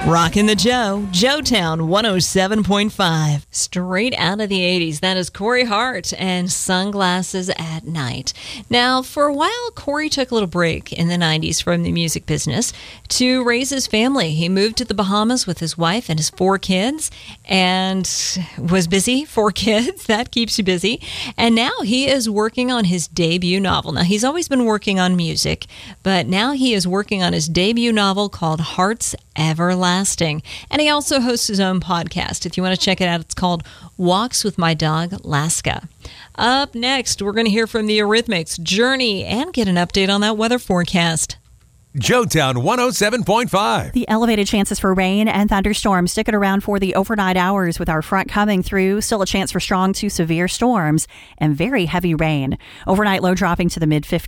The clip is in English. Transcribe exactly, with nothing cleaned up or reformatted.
Rockin' the Joe, Joetown one oh seven point five. Straight out of the eighties, that is Corey Hart and Sunglasses at Night. Now, for a while, Corey took a little break in the nineties from the music business to raise his family. He moved to the Bahamas with his wife and his four kids and was busy. Four kids, that keeps you busy. And now he is working on his debut novel. Now, he's always been working on music, but now he is working on his debut novel called Hearts Everlasting. And he also hosts his own podcast. If you want to check it out, it's called Walks with My Dog, Laska. Up next, we're going to hear from the Eurythmics, Journey, and get an update on that weather forecast. Joetown one oh seven point five. The elevated chances for rain and thunderstorms sticking around for the overnight hours with our front coming through. Still a chance for strong to severe storms and very heavy rain. Overnight low dropping to the mid fifties.